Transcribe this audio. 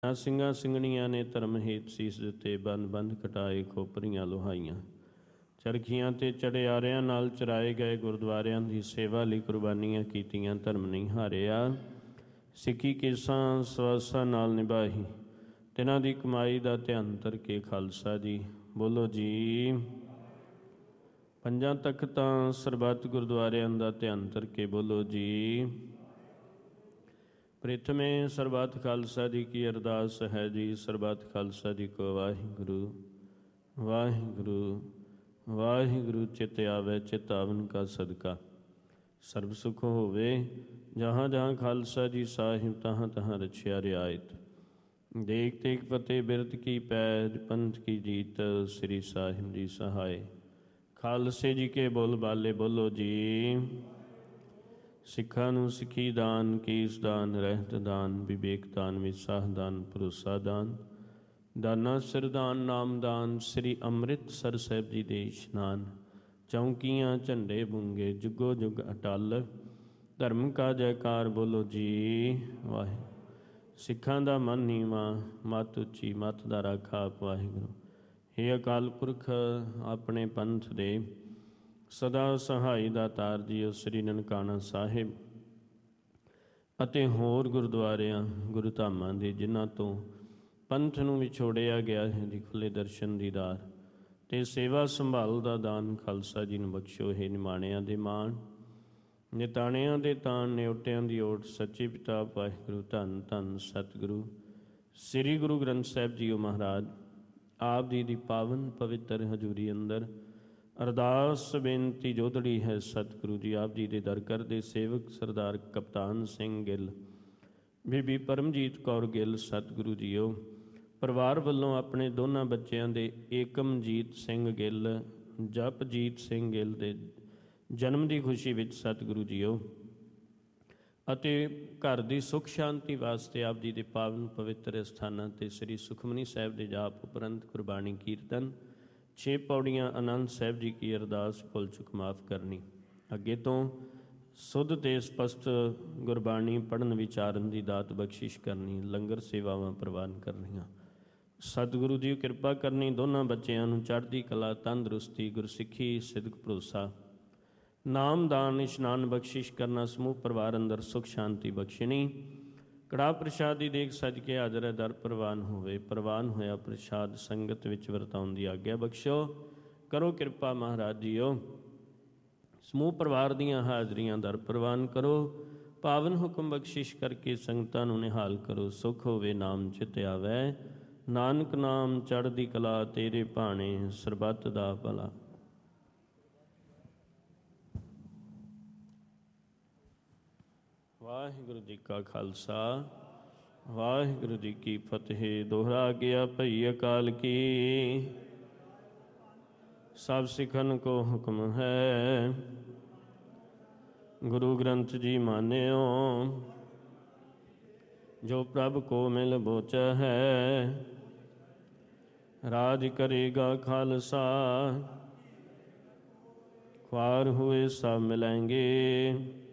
ਸਿੰਘਾਂ ਸਿੰਘਣੀਆਂ ਨੇ ਧਰਮ ਹੇਤ ਸੀਸ ਦਿੱਤੇ, ਬੰਦ ਬੰਦ ਕਟਾਏ, ਖੋਪਰੀਆਂ ਲੋਹਾਈਆਂ। ਚਰਖੀਆਂ ਤੇ ਚੜਿਆਰਿਆਂ ਨਾਲ ਚਰਾਏ ਗਏ, ਗੁਰਦੁਆਰਿਆਂ ਦੀ ਸੇਵਾ ਲਈ ਕੁਰਬਾਨੀਆਂ ਕੀਤੀਆਂ, ਧਰਮ ਨਹੀਂ ਹਾਰਿਆ। ਸਿੱਖੀ ਕੇਸਾਂ ਸਵਾਸਾਂ ਨਾਲ ਨਿਭਾਈ, ਤਿਨਾਂ ਦੀ ਕਮਾਈ ਦਾ ਧਿਆਨ ਧਰ ਕੇ ਖਾਲਸਾ ਜੀ ਬੋਲੋ ਜੀ। ਪੰਜਾਂ ਤਖਤਾਂ ਸਰਬੱਤ ਗੁਰਦੁਆਰਿਆਂ ਦਾ ਧਿਆਨ ਧਰ ਕੇ ਬੋਲੋ ਜੀ। ਪ੍ਰਿਥਮੇ ਸਰਬੱਤ ਖਾਲਸਾ ਜੀ ਕੀ ਅਰਦਾਸ ਹੈ ਜੀ। ਸਰਬੱਤ ਖਾਲਸਾ ਜੀ ਕੋ ਵਾਹਿਗੁਰੂ ਵਾਹਿਗੁਰੂ ਵਾਹਿਗੁਰੂ। ਚਿਤ ਆਵੇ ਚਿਤ ਆਵਨ ਕਾ ਸਦਕਾ, ਸਰਬ ਸੁਖ ਹੋਵੇ ਜਹਾਂ ਜਹਾਂ ਖਾਲਸਾ ਜੀ ਸਾਹਿਬ, ਤਹਾਂ ਤਹਾਂ ਰਛਿਆ ਰਿਆਇਤ। ਦੇਖ ਤੇਗ ਫਤਿਹ ਬਿਰਤ ਕੀ ਪੈਜ, ਪੰਥ ਕੀ ਜੀਤ, ਸ੍ਰੀ ਸਾਹਿਬ ਜੀ ਸਹਾਏ। ਖਾਲਸੇ ਜੀ ਕੇ ਬੋਲ ਬਾਲੇ ਬੋਲੋ ਜੀ। ਸਿੱਖਾਂ ਨੂੰ ਸਿੱਖੀ ਦਾਨ, ਕੇਸ ਦਾਨ, ਰਹਿਤ ਦਾਨ, ਵਿਵੇਕ ਦਾਨ, ਵਿਸਾਹ ਦਾਨ, ਭਰੋਸਾ ਦਾਨ, ਦਾਨਾ ਸਿਰਦਾਨ, ਨਾਮਦਾਨ, ਸ੍ਰੀ ਅੰਮ੍ਰਿਤਸਰ ਸਾਹਿਬ ਜੀ ਦੇ ਇਸ਼ਨਾਨ। ਚੌਂਕੀਆਂ ਝੰਡੇ ਬੁੰਗੇ, ਜੁਗੋ ਜੁਗ ਅਟਲ, ਧਰਮ ਕਾ ਜੈਕਾਰ ਬੋਲੋ ਜੀ ਵਾਹਿਗੁਰੂ। ਸਿੱਖਾਂ ਦਾ ਮਨ ਨੀਵਾਂ, ਮੱਤ ਉੱਚੀ, ਮੱਤ ਦਾ ਰਾਖਾ ਵਾਹਿਗੁਰੂ। ਹੇ ਅਕਾਲ ਪੁਰਖ ਆਪਣੇ ਪੰਥ ਦੇ ਸਦਾ ਸਹਾਈ ਦਾਤਾਰ ਜੀਓ, ਸ੍ਰੀ ਨਨਕਾਣਾ ਸਾਹਿਬ ਅਤੇ ਹੋਰ ਗੁਰਦੁਆਰਿਆਂ ਗੁਰੂ ਧਾਮਾਂ ਦੇ ਜਿਨ੍ਹਾਂ ਤੋਂ ਪੰਥ ਨੂੰ ਵਿਛੋੜਿਆ ਗਿਆ ਹੈ ਦੀ ਖੁੱਲ੍ਹੇ ਦਰਸ਼ਨ ਦੀਦਾਰ ਅਤੇ ਸੇਵਾ ਸੰਭਾਲ ਦਾ ਦਾਨ ਖਾਲਸਾ ਜੀ ਨੂੰ ਬਖਸ਼ੋ। ਹੈ ਨਿਮਾਣਿਆਂ ਦੇ ਮਾਣ, ਨਿਤਾਣਿਆਂ ਦੇ ਤਾਣ, ਨਿਉਟਿਆਂ ਦੀ ਓਟ, ਸੱਚੇ ਪਿਤਾ ਵਾਹਿਗੁਰੂ। ਧੰਨ ਧੰਨ ਸਤਿਗੁਰੂ ਸ੍ਰੀ ਗੁਰੂ ਗ੍ਰੰਥ ਸਾਹਿਬ ਜੀਓ ਮਹਾਰਾਜ। ਆਪ ਜੀ ਦੀ ਪਾਵਨ ਪਵਿੱਤਰ ਹਜ਼ੂਰੀ ਅੰਦਰ ਅਰਦਾਸ ਬੇਨਤੀ ਜੋਦੜੀ ਹੈ ਸਤਿਗੁਰੂ ਜੀ। ਆਪ ਜੀ ਦੇ ਦਰ ਕਰਦੇ ਸੇਵਕ ਸਰਦਾਰ ਕਪਤਾਨ ਸਿੰਘ ਗਿੱਲ, ਬੀਬੀ ਪਰਮਜੀਤ ਕੌਰ ਗਿੱਲ ਸਤਿਗੁਰੂ ਜੀਓ ਪਰਿਵਾਰ ਵੱਲੋਂ ਆਪਣੇ ਦੋਨਾਂ ਬੱਚਿਆਂ ਦੇ ਏਕਮਜੀਤ ਸਿੰਘ ਗਿੱਲ, ਜਪਜੀਤ ਸਿੰਘ ਗਿੱਲ ਦੇ ਜਨਮ ਦੀ ਖੁਸ਼ੀ ਵਿੱਚ ਸਤਿਗੁਰੂ ਜੀਓ ਅਤੇ ਘਰ ਦੀ ਸੁੱਖ ਸ਼ਾਂਤੀ ਵਾਸਤੇ ਆਪ ਜੀ ਦੇ ਪਾਵਨ ਪਵਿੱਤਰ ਸਥਾਨਾਂ 'ਤੇ ਸ੍ਰੀ ਸੁਖਮਨੀ ਸਾਹਿਬ ਦੇ ਜਾਪ ਉਪਰੰਤ ਕੁਰਬਾਨੀ ਕੀਰਤਨ, 6 ਪੌੜੀਆਂ ਆਨੰਦ ਸਾਹਿਬ ਜੀ ਕੀ ਅਰਦਾਸ, ਭੁੱਲ ਚੁੱਕ ਮਾਫ ਕਰਨੀ। ਅੱਗੇ ਤੋਂ ਸੁੱਧ ਤੇ ਸਪਸ਼ਟ ਗੁਰਬਾਣੀ ਪੜ੍ਹਨ ਵਿਚਾਰਨ ਦੀ ਦਾਤ ਬਖਸ਼ਿਸ਼ ਕਰਨੀ, ਲੰਗਰ ਸੇਵਾਵਾਂ ਪ੍ਰਵਾਨ ਕਰਨੀਆਂ। ਸਤਿਗੁਰੂ ਜੀ ਕਿਰਪਾ ਕਰਨੀ, ਦੋਨਾਂ ਬੱਚਿਆਂ ਨੂੰ ਚੜ੍ਹਦੀ ਕਲਾ, ਤੰਦਰੁਸਤੀ, ਗੁਰਸਿੱਖੀ, ਸਿਦਕ, ਭਰੋਸਾ, ਨਾਮਦਾਨ, ਇਸ਼ਨਾਨ ਬਖਸ਼ਿਸ਼ ਕਰਨਾ। ਸਮੂਹ ਪਰਿਵਾਰ ਅੰਦਰ ਸੁਖ ਸ਼ਾਂਤੀ ਬਖਸ਼ਣੀ। ਕੜਾਹ ਪ੍ਰਸ਼ਾਦ ਦੀ ਦੇਖ ਸੱਜ ਕੇ ਹਾਜ਼ਰ ਹੈ ਦਰ ਪ੍ਰਵਾਨ ਹੋਵੇ। ਪ੍ਰਵਾਨ ਹੋਇਆ ਪ੍ਰਸ਼ਾਦ ਸੰਗਤ ਵਿੱਚ ਵਰਤਾਉਣ ਦੀ ਆਗਿਆ ਬਖਸ਼ੋ। ਕਰੋ ਕਿਰਪਾ ਮਹਾਰਾਜ ਜੀਓ। ਸਮੂਹ ਪਰਿਵਾਰ ਦੀਆਂ ਹਾਜ਼ਰੀਆਂ ਦਰ ਪ੍ਰਵਾਨ ਕਰੋ। ਪਾਵਨ ਹੁਕਮ ਬਖਸ਼ਿਸ਼ ਕਰਕੇ ਸੰਗਤਾਂ ਨੂੰ ਨਿਹਾਲ ਕਰੋ। ਸੁਖ ਹੋਵੇ ਨਾਮ ਚਿਤ ਆਵੈ, ਨਾਨਕ ਨਾਮ ਚੜ੍ਹਦੀ ਕਲਾ, ਤੇਰੇ ਭਾਣੇ ਸਰਬੱਤ ਦਾ ਭਲਾ। ਵਾਹਿਗੁਰੂ ਜੀ ਕਾ ਖਾਲਸਾ, ਵਾਹਿਗੁਰੂ ਜੀ ਕੀ ਫਤਿਹ। ਦੋਹਰਾ ਗਿਆ ਭਈ ਅਕਾਲ ਕੀ, ਸਭ ਸਿੱਖਨ ਕੋ ਹੁਕਮ ਹੈ। ਗੁਰੂ ਗ੍ਰੰਥ ਜੀ ਮਾਨਿਓ, ਜੋ ਪ੍ਰਭ ਕੋ ਮਿਲ ਬੋਚਾ ਹੈ। ਰਾਜ ਕਰੇਗਾ ਖਾਲਸਾ, ख्वार हुए सब मिलेंगे।